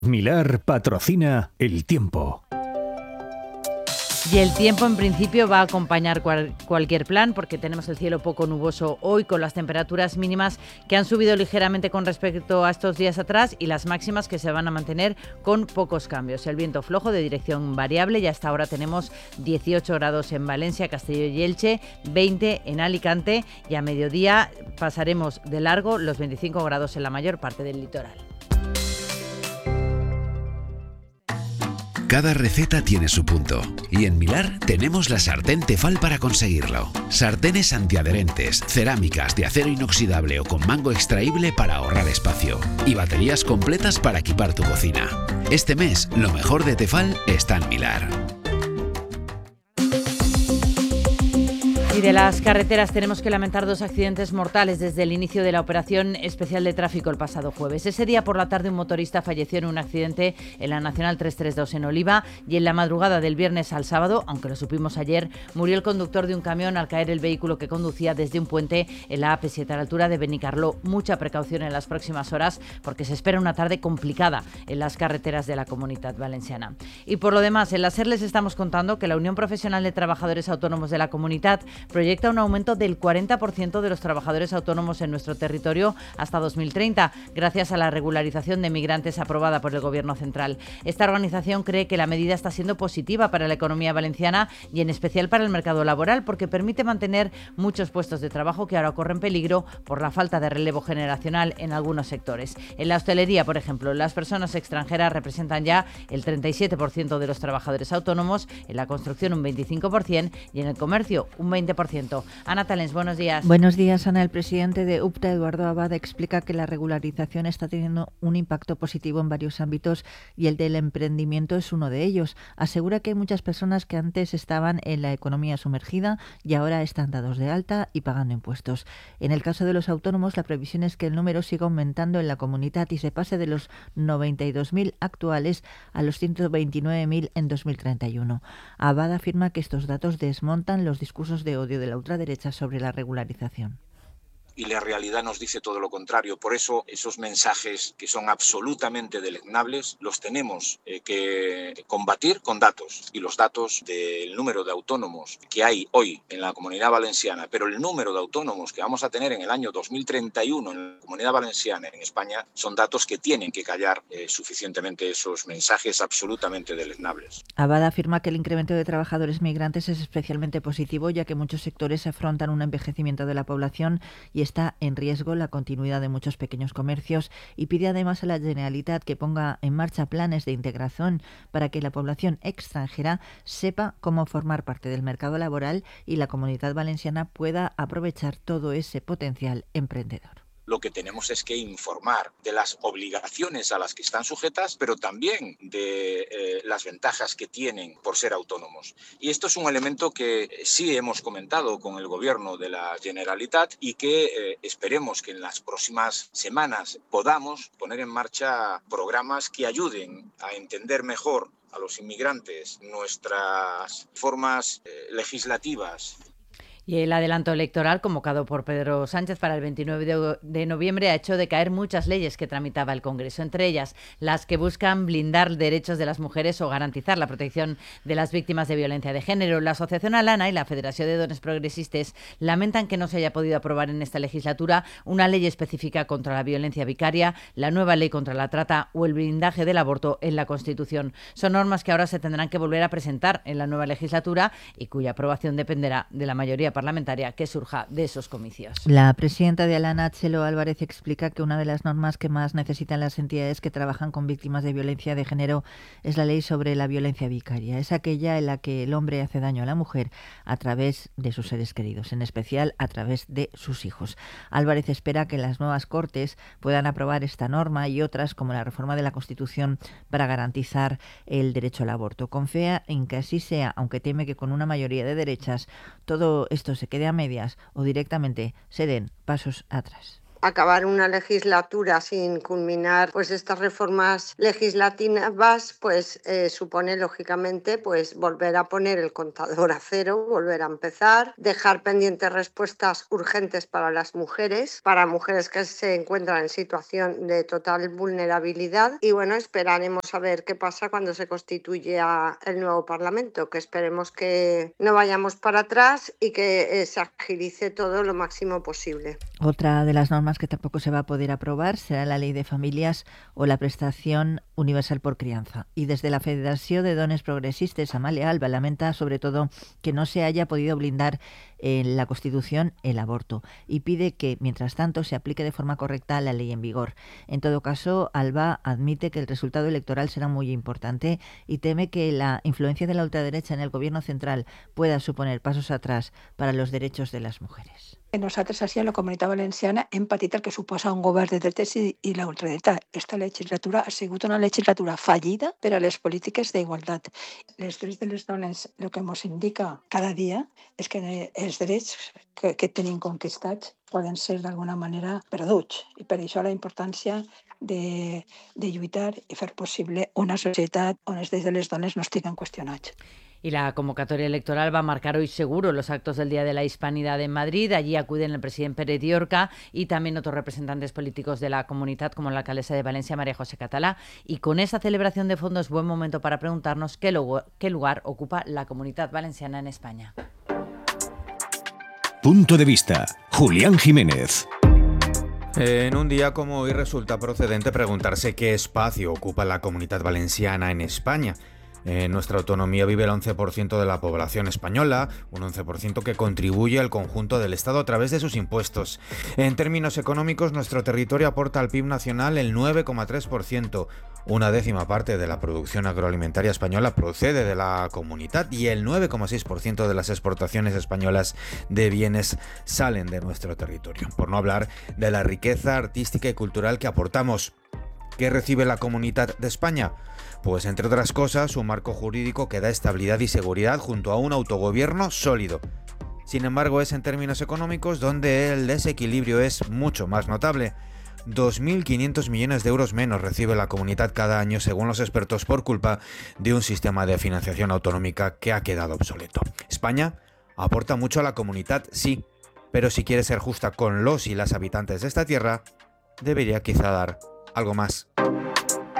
Milar patrocina El Tiempo. Y el tiempo en principio va a acompañar cualquier plan, porque tenemos el cielo poco nuboso hoy, con las temperaturas mínimas que han subido ligeramente con respecto a estos días atrás y las máximas que se van a mantener con pocos cambios. El viento flojo de dirección variable, y hasta ahora tenemos 18 grados en Valencia, Castelló y Elche, 20 en Alicante, y a mediodía pasaremos de largo los 25 grados en la mayor parte del litoral. Cada receta tiene su punto y en Milar tenemos la sartén Tefal para conseguirlo. Sartenes antiadherentes, cerámicas de acero inoxidable o con mango extraíble para ahorrar espacio y baterías completas para equipar tu cocina. Este mes, lo mejor de Tefal está en Milar. Y de las carreteras tenemos que lamentar 2 accidentes mortales desde el inicio de la operación especial de tráfico el pasado jueves. Ese día por la tarde un motorista falleció en un accidente en la Nacional 332 en Oliva, y en la madrugada del viernes al sábado, aunque lo supimos ayer, murió el conductor de un camión al caer el vehículo que conducía desde un puente en la AP7 a la altura de Benicarló. Mucha precaución en las próximas horas porque se espera una tarde complicada en las carreteras de la Comunitat Valenciana. Y por lo demás, en la SER les estamos contando que la Unión Profesional de Trabajadores Autónomos de la Comunitat proyecta un aumento del 40% de los trabajadores autónomos en nuestro territorio hasta 2030, gracias a la regularización de migrantes aprobada por el Gobierno central. Esta organización cree que la medida está siendo positiva para la economía valenciana y en especial para el mercado laboral, porque permite mantener muchos puestos de trabajo que ahora corren peligro por la falta de relevo generacional en algunos sectores. En la hostelería, por ejemplo, las personas extranjeras representan ya el 37% de los trabajadores autónomos, en la construcción un 25% y en el comercio un 20%. Ana Talens, buenos días. Buenos días, Ana. El presidente de UPTA, Eduardo Abad, explica que la regularización está teniendo un impacto positivo en varios ámbitos y el del emprendimiento es uno de ellos. Asegura que hay muchas personas que antes estaban en la economía sumergida y ahora están dados de alta y pagando impuestos. En el caso de los autónomos, la previsión es que el número siga aumentando en la comunidad y se pase de los 92.000 actuales a los 129.000 en 2031. Abad afirma que estos datos desmontan los discursos de odio de la ultraderecha sobre la regularización. Y la realidad nos dice todo lo contrario. Por eso esos mensajes que son absolutamente deleznables los tenemos que combatir con datos. Y los datos del número de autónomos que hay hoy en la Comunidad Valenciana, pero el número de autónomos que vamos a tener en el año 2031 en la Comunidad Valenciana, en España, son datos que tienen que callar suficientemente esos mensajes absolutamente deleznables. Abad afirma que el incremento de trabajadores migrantes es especialmente positivo, ya que muchos sectores afrontan un envejecimiento de la población y está en riesgo la continuidad de muchos pequeños comercios, y pide además a la Generalitat que ponga en marcha planes de integración para que la población extranjera sepa cómo formar parte del mercado laboral y la Comunidad Valenciana pueda aprovechar todo ese potencial emprendedor. Lo que tenemos es que informar de las obligaciones a las que están sujetas, pero también de las ventajas que tienen por ser autónomos. Y esto es un elemento que sí hemos comentado con el Gobierno de la Generalitat y que esperemos que en las próximas semanas podamos poner en marcha programas que ayuden a entender mejor a los inmigrantes nuestras formas legislativas. Y el adelanto electoral convocado por Pedro Sánchez para el 29 de noviembre ha hecho decaer muchas leyes que tramitaba el Congreso, entre ellas las que buscan blindar derechos de las mujeres o garantizar la protección de las víctimas de violencia de género. La Asociación Alana y la Federación de Dones Progresistes lamentan que no se haya podido aprobar en esta legislatura una ley específica contra la violencia vicaria, la nueva ley contra la trata o el blindaje del aborto en la Constitución. Son normas que ahora se tendrán que volver a presentar en la nueva legislatura y cuya aprobación dependerá de la mayoría parlamentaria que surja de esos comicios. La presidenta de Alana, Txelo Álvarez, explica que una de las normas que más necesitan las entidades que trabajan con víctimas de violencia de género es la ley sobre la violencia vicaria. Es aquella en la que el hombre hace daño a la mujer a través de sus seres queridos, en especial a través de sus hijos. Álvarez espera que las nuevas Cortes puedan aprobar esta norma y otras como la reforma de la Constitución para garantizar el derecho al aborto. Confía en que así sea, aunque teme que con una mayoría de derechas todo esto se quede a medias o directamente se den pasos atrás. acabar una legislatura sin culminar pues estas reformas legislativas pues supone lógicamente pues volver a poner el contador a cero, volver a empezar, dejar pendientes respuestas urgentes para las mujeres, para mujeres que se encuentran en situación de total vulnerabilidad y bueno, esperaremos a ver qué pasa cuando se constituya el nuevo Parlamento, que esperemos que no vayamos para atrás y que se agilice todo lo máximo posible. Otra de las normas que tampoco se va a poder aprobar será la Ley de Familias o la Prestación Universal por Crianza. Y desde la Federación de Dones Progresistes, Amalia Alba lamenta sobre todo que no se haya podido blindar en la Constitución el aborto y pide que, mientras tanto, se aplique de forma correcta la ley en vigor. En todo caso, Alba admite que el resultado electoral será muy importante y teme que la influencia de la ultraderecha en el gobierno central pueda suponer pasos atrás para los derechos de las mujeres. Nosaltres així a la Comunitat Valenciana hem patit el que suposa un govern de dretes i la ultradreta. Esta legislatura ha sigut una legislatura fallida per a les polítiques d'igualtat. Els drets de les dones, el que ens indica cada dia és que els drets que tenim conquistats poden ser d'alguna manera perduts. I per això la importància de lluitar i fer possible una societat on els drets de les dones no estiguen qüestionats. Y la convocatoria electoral va a marcar hoy seguro los actos del Día de la Hispanidad en Madrid. Allí acuden el presidente Pérez Diorca y también otros representantes políticos de la comunidad, como la alcaldesa de Valencia, María José Catalá. Y con esa celebración de fondo es buen momento para preguntarnos qué lugar ocupa la comunidad valenciana en España. Punto de vista. Julián Jiménez. En un día como hoy resulta procedente preguntarse qué espacio ocupa la comunidad valenciana en España. En nuestra autonomía vive el 11% de la población española, un 11% que contribuye al conjunto del Estado a través de sus impuestos. En términos económicos, nuestro territorio aporta al PIB nacional el 9,3%. Una décima parte de la producción agroalimentaria española procede de la comunidad y el 9,6% de las exportaciones españolas de bienes salen de nuestro territorio. Por no hablar de la riqueza artística y cultural que aportamos. ¿Qué recibe la comunidad de España? Pues entre otras cosas, un marco jurídico que da estabilidad y seguridad junto a un autogobierno sólido. Sin embargo, es en términos económicos donde el desequilibrio es mucho más notable. 2.500 millones de euros menos recibe la comunidad cada año, según los expertos, por culpa de un sistema de financiación autonómica que ha quedado obsoleto. España aporta mucho a la comunidad, sí, pero si quiere ser justa con los y las habitantes de esta tierra, debería quizá dar algo más.